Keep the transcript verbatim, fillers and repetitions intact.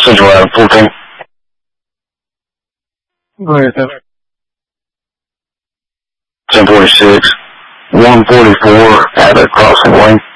Central Avenue fourteen. Go ahead, sir. ten forty-six, one forty-four, Abbott Crossing Lane.